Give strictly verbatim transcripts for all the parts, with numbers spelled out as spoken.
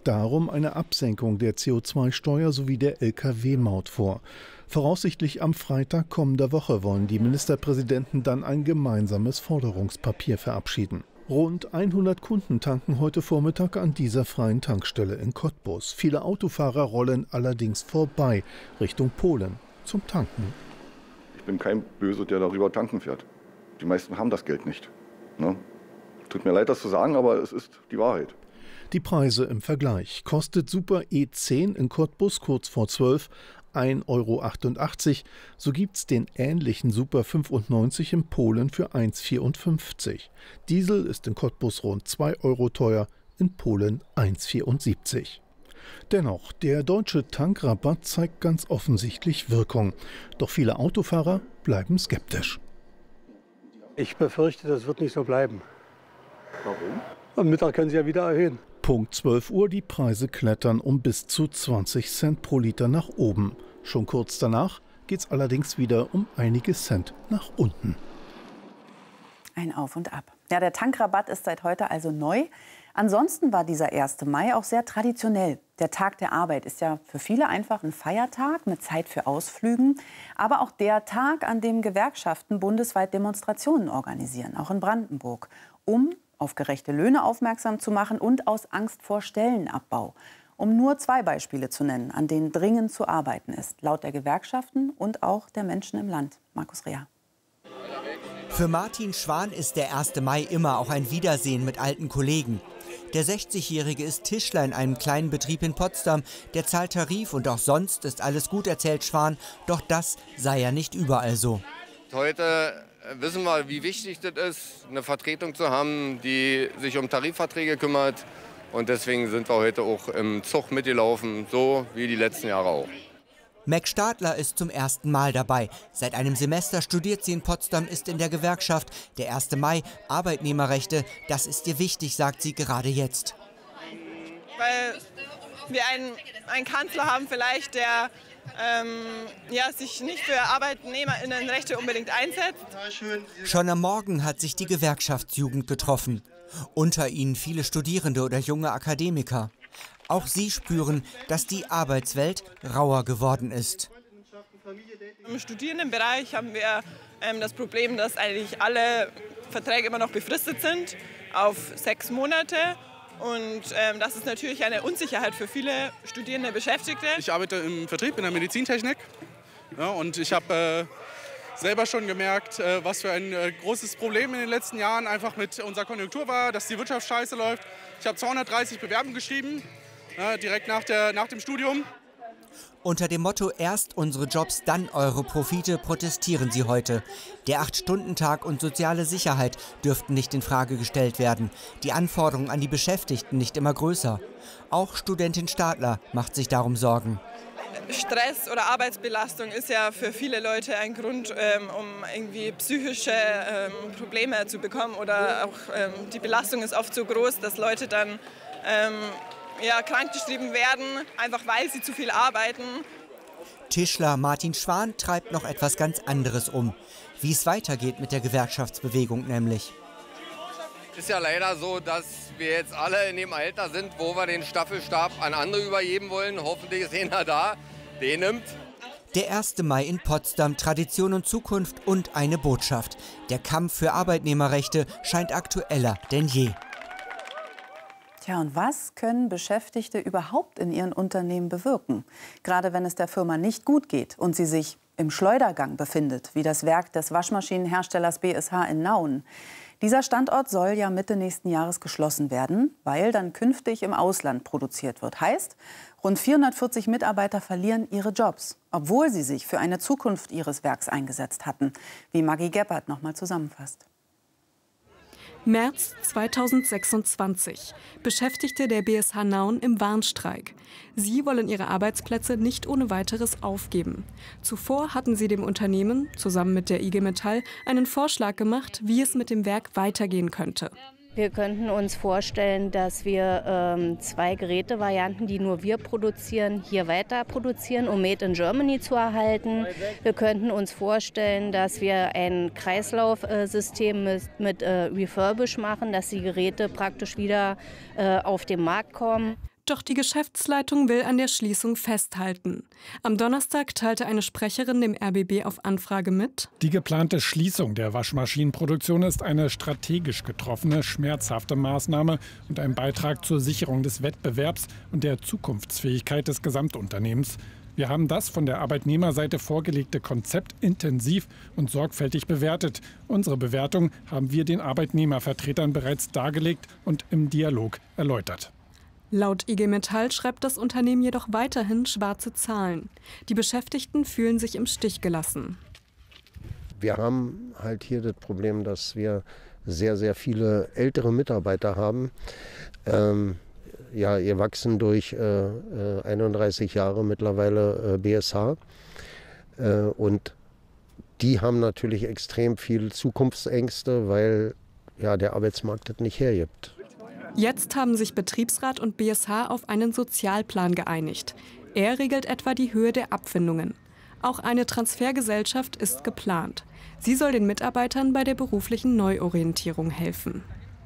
darum eine Absenkung der C O zwei Steuer sowie der L K W-Maut vor. Voraussichtlich am Freitag kommender Woche wollen die Ministerpräsidenten dann ein gemeinsames Forderungspapier verabschieden. Rund hundert Kunden tanken heute Vormittag an dieser freien Tankstelle in Cottbus. Viele Autofahrer rollen allerdings vorbei Richtung Polen zum Tanken. Ich bin kein Böse, der darüber tanken fährt. Die meisten haben das Geld nicht. Ne? Tut mir leid, das zu sagen, aber es ist die Wahrheit. Die Preise im Vergleich. Kostet Super E zehn in Cottbus kurz vor zwölf ein Euro achtundachtzig. So gibt's den ähnlichen Super fünfundneunzig in Polen für eins Euro vierundfünfzig. Diesel ist in Cottbus rund zwei Euro teuer, in Polen eins Euro vierundsiebzig. Dennoch, der deutsche Tankrabatt zeigt ganz offensichtlich Wirkung. Doch viele Autofahrer bleiben skeptisch. Ich befürchte, das wird nicht so bleiben. Warum? Am Mittag können Sie ja wieder erhöhen. Punkt zwölf Uhr, die Preise klettern um bis zu zwanzig Cent pro Liter nach oben. Schon kurz danach geht es allerdings wieder um einige Cent nach unten. Ein Auf und Ab. Ja, der Tankrabatt ist seit heute also neu. Ansonsten war dieser erste Mai auch sehr traditionell. Der Tag der Arbeit ist ja für viele einfach ein Feiertag mit Zeit für Ausflügen. Aber auch der Tag, an dem Gewerkschaften bundesweit Demonstrationen organisieren, auch in Brandenburg, um auf gerechte Löhne aufmerksam zu machen und aus Angst vor Stellenabbau. Um nur zwei Beispiele zu nennen, an denen dringend zu arbeiten ist, laut der Gewerkschaften und auch der Menschen im Land. Markus Rea. Für Martin Schwan ist der erste Mai immer auch ein Wiedersehen mit alten Kollegen. Der sechzigjährige ist Tischler in einem kleinen Betrieb in Potsdam. Der zahlt Tarif und auch sonst ist alles gut, erzählt Schwan. Doch das sei ja nicht überall so. Heute wissen wir, wie wichtig das ist, eine Vertretung zu haben, die sich um Tarifverträge kümmert. Und deswegen sind wir heute auch im Zug mitgelaufen, so wie die letzten Jahre auch. Mac Stadler ist zum ersten Mal dabei. Seit einem Semester studiert sie in Potsdam, ist in der Gewerkschaft. Der erste Mai, Arbeitnehmerrechte, das ist ihr wichtig, sagt sie gerade jetzt. Weil wir einen, einen Kanzler haben vielleicht, der ähm, ja, sich nicht für ArbeitnehmerInnenrechte unbedingt einsetzt. Schon am Morgen hat sich die Gewerkschaftsjugend getroffen. Unter ihnen viele Studierende oder junge Akademiker. Auch sie spüren, dass die Arbeitswelt rauer geworden ist. Im Studierendenbereich haben wir ähm, das Problem, dass eigentlich alle Verträge immer noch befristet sind auf sechs Monate. Und ähm, das ist natürlich eine Unsicherheit für viele studierende Beschäftigte. Ich arbeite im Vertrieb in der Medizintechnik, ja, und ich habe äh, selber schon gemerkt, äh, was für ein äh, großes Problem in den letzten Jahren einfach mit unserer Konjunktur war, dass die Wirtschaft scheiße läuft. Ich habe zweihundertdreißig Bewerbungen geschrieben, äh, direkt nach, der, nach dem Studium. Unter dem Motto „Erst unsere Jobs, dann eure Profite“ protestieren sie heute. Der acht-Stunden-Tag und soziale Sicherheit dürften nicht in Frage gestellt werden. Die Anforderungen an die Beschäftigten nicht immer größer. Auch Studentin Stadler macht sich darum Sorgen. Stress oder Arbeitsbelastung ist ja für viele Leute ein Grund, ähm, um irgendwie psychische ähm, Probleme zu bekommen. Oder auch ähm, die Belastung ist oft so groß, dass Leute dann ähm, ja, krankgeschrieben werden, einfach weil sie zu viel arbeiten. Tischler Martin Schwan treibt noch etwas ganz anderes um. Wie es weitergeht mit der Gewerkschaftsbewegung nämlich. Es ist ja leider so, dass wir jetzt alle in dem Alter sind, wo wir den Staffelstab an andere übergeben wollen. Hoffentlich ist einer da, den nimmt. Der erste Mai in Potsdam, Tradition und Zukunft und eine Botschaft. Der Kampf für Arbeitnehmerrechte scheint aktueller denn je. Tja, und was können Beschäftigte überhaupt in ihren Unternehmen bewirken? Gerade wenn es der Firma nicht gut geht und sie sich im Schleudergang befindet, wie das Werk des Waschmaschinenherstellers B S H in Nauen. Dieser Standort soll ja Mitte nächsten Jahres geschlossen werden, weil dann künftig im Ausland produziert wird. Heißt, rund vierhundertvierzig Mitarbeiter verlieren ihre Jobs, obwohl sie sich für eine Zukunft ihres Werks eingesetzt hatten, wie Maggie Gebhardt noch mal zusammenfasst. März zweitausendsechsundzwanzig. Beschäftigte der B S H Nauen im Warnstreik. Sie wollen ihre Arbeitsplätze nicht ohne weiteres aufgeben. Zuvor hatten sie dem Unternehmen, zusammen mit der I G Metall, einen Vorschlag gemacht, wie es mit dem Werk weitergehen könnte. Wir könnten uns vorstellen, dass wir ähm, zwei Gerätevarianten, die nur wir produzieren, hier weiter produzieren, um Made in Germany zu erhalten. Wir könnten uns vorstellen, dass wir ein Kreislaufsystem mit, mit äh, Refurbish machen, dass die Geräte praktisch wieder äh, auf den Markt kommen. Doch die Geschäftsleitung will an der Schließung festhalten. Am Donnerstag teilte eine Sprecherin dem R B B auf Anfrage mit: Die geplante Schließung der Waschmaschinenproduktion ist eine strategisch getroffene, schmerzhafte Maßnahme und ein Beitrag zur Sicherung des Wettbewerbs und der Zukunftsfähigkeit des Gesamtunternehmens. Wir haben das von der Arbeitnehmerseite vorgelegte Konzept intensiv und sorgfältig bewertet. Unsere Bewertung haben wir den Arbeitnehmervertretern bereits dargelegt und im Dialog erläutert. Laut I G Metall schreibt das Unternehmen jedoch weiterhin schwarze Zahlen. Die Beschäftigten fühlen sich im Stich gelassen. Wir haben halt hier das Problem, dass wir sehr, sehr viele ältere Mitarbeiter haben. Ähm, ja, ihr wachsen durch äh, einunddreißig Jahre mittlerweile äh, B S H. Äh, und die haben natürlich extrem viel Zukunftsängste, weil ja, der Arbeitsmarkt das nicht hergibt. Jetzt haben sich Betriebsrat und B S H auf einen Sozialplan geeinigt. Er regelt etwa die Höhe der Abfindungen. Auch eine Transfergesellschaft ist geplant. Sie soll den Mitarbeitern bei der beruflichen Neuorientierung helfen.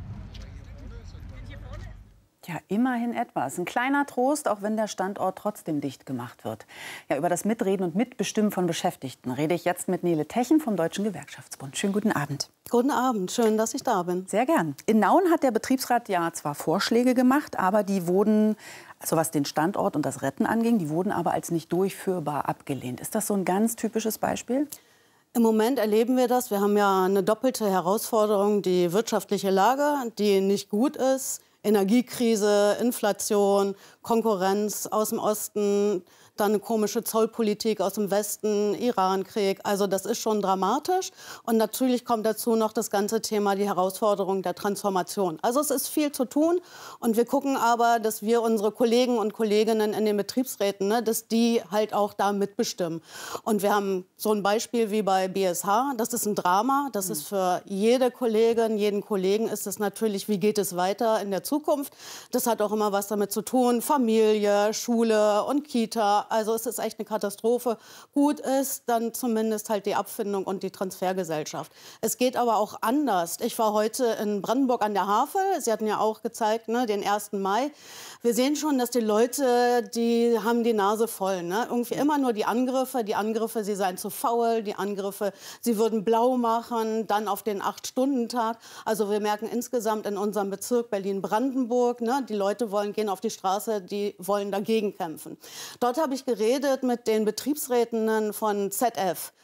Ja, immerhin etwas. Ein kleiner Trost, auch wenn der Standort trotzdem dicht gemacht wird. Ja, über das Mitreden und Mitbestimmen von Beschäftigten rede ich jetzt mit Nele Techen vom Deutschen Gewerkschaftsbund. Schönen guten Abend. Guten Abend, schön, dass ich da bin. Sehr gern. In Nauen hat der Betriebsrat ja zwar Vorschläge gemacht, aber die wurden, also was den Standort und das Retten anging, die wurden aber als nicht durchführbar abgelehnt. Ist das so ein ganz typisches Beispiel? Im Moment erleben wir das. Wir haben ja eine doppelte Herausforderung, die wirtschaftliche Lage, die nicht gut ist. Energiekrise, Inflation, Konkurrenz aus dem Osten, dann eine komische Zollpolitik aus dem Westen, Irankrieg. Also das ist schon dramatisch. Und natürlich kommt dazu noch das ganze Thema, die Herausforderung der Transformation. Also es ist viel zu tun. Und wir gucken aber, dass wir unsere Kollegen und Kolleginnen in den Betriebsräten, ne, dass die halt auch da mitbestimmen. Und wir haben so ein Beispiel wie bei B S H. Das ist ein Drama. Das ist für jede Kollegin, jeden Kollegen ist es natürlich, wie geht es weiter in der Zukunft. Das hat auch immer was damit zu tun. Familie, Schule und Kita. Also es ist echt eine Katastrophe. Gut ist dann zumindest halt die Abfindung und die Transfergesellschaft. Es geht aber auch anders. Ich war heute in Brandenburg an der Havel. Sie hatten ja auch gezeigt, ne, den ersten Mai. Wir sehen schon, dass die Leute, die haben die Nase voll. Ne? Irgendwie immer nur die Angriffe. Die Angriffe, sie seien zu faul. Die Angriffe, sie würden blau machen. Dann auf den Acht-Stunden-Tag. Also wir merken insgesamt in unserem Bezirk Berlin-Brandenburg, ne, die Leute wollen gehen auf die Straße, die wollen dagegen kämpfen. Dort habe ich geredet mit den Betriebsrätinnen von Z F.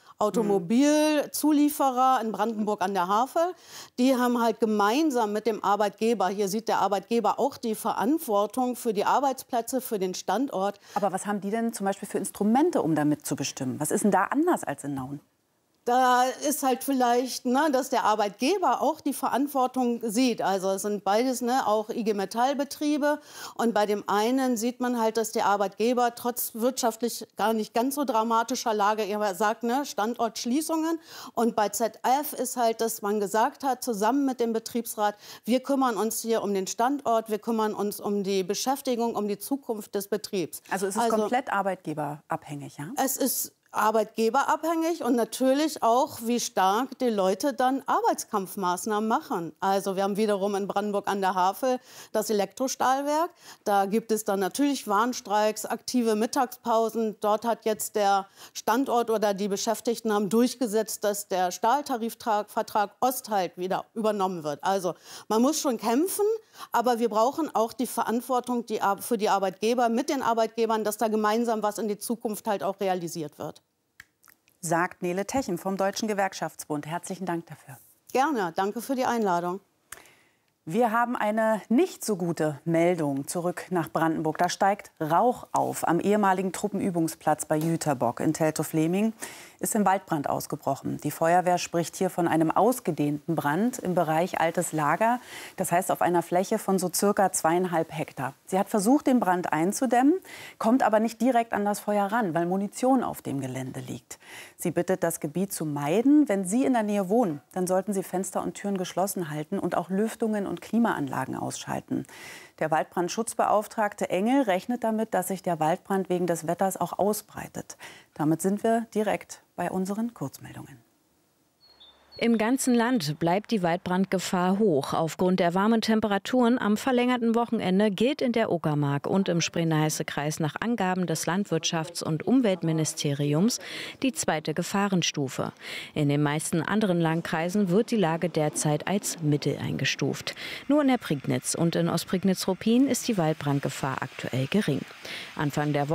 Automobilzulieferer in Brandenburg an der Havel. Die haben halt gemeinsam mit dem Arbeitgeber, hier sieht der Arbeitgeber auch die Verantwortung für die Arbeitsplätze, für den Standort. Aber was haben die denn zum Beispiel für Instrumente, um damit zu bestimmen? Was ist denn da anders als in Nauen? Da ist halt vielleicht, ne, dass der Arbeitgeber auch die Verantwortung sieht. Also es sind beides, ne, auch I G Metall-Betriebe. Und bei dem einen sieht man halt, dass der Arbeitgeber trotz wirtschaftlich gar nicht ganz so dramatischer Lage immer sagt, ne, Standortschließungen. Und bei Z F ist halt, dass man gesagt hat, zusammen mit dem Betriebsrat, wir kümmern uns hier um den Standort, wir kümmern uns um die Beschäftigung, um die Zukunft des Betriebs. Also es ist also komplett arbeitgeberabhängig, ja? Es ist arbeitgeberabhängig und natürlich auch, wie stark die Leute dann Arbeitskampfmaßnahmen machen. Also wir haben wiederum in Brandenburg an der Havel das Elektrostahlwerk. Da gibt es dann natürlich Warnstreiks, aktive Mittagspausen. Dort hat jetzt der Standort oder die Beschäftigten haben durchgesetzt, dass der Stahltarifvertrag Ost halt wieder übernommen wird. Also man muss schon kämpfen, aber wir brauchen auch die Verantwortung die, für die Arbeitgeber mit den Arbeitgebern, dass da gemeinsam was in die Zukunft halt auch realisiert wird. Sagt Nele Techen vom Deutschen Gewerkschaftsbund. Herzlichen Dank dafür. Gerne, danke für die Einladung. Wir haben eine nicht so gute Meldung zurück nach Brandenburg. Da steigt Rauch auf. Am ehemaligen Truppenübungsplatz bei Jüterbock in Teltow-Fleming ist ein Waldbrand ausgebrochen. Die Feuerwehr spricht hier von einem ausgedehnten Brand im Bereich Altes Lager. Das heißt auf einer Fläche von so circa zweieinhalb Hektar. Sie hat versucht, den Brand einzudämmen, kommt aber nicht direkt an das Feuer ran, weil Munition auf dem Gelände liegt. Sie bittet, das Gebiet zu meiden. Wenn Sie in der Nähe wohnen, dann sollten Sie Fenster und Türen geschlossen halten und auch Lüftungen und Klimaanlagen ausschalten. Der Waldbrandschutzbeauftragte Engel rechnet damit, dass sich der Waldbrand wegen des Wetters auch ausbreitet. Damit sind wir direkt bei unseren Kurzmeldungen. Im ganzen Land bleibt die Waldbrandgefahr hoch. Aufgrund der warmen Temperaturen am verlängerten Wochenende gilt in der Uckermark und im Spree-Neiße-Kreis nach Angaben des Landwirtschafts- und Umweltministeriums die zweite Gefahrenstufe. In den meisten anderen Landkreisen wird die Lage derzeit als mittel eingestuft. Nur in der Prignitz und in Ostprignitz-Ruppin ist die Waldbrandgefahr aktuell gering. Anfang der Woche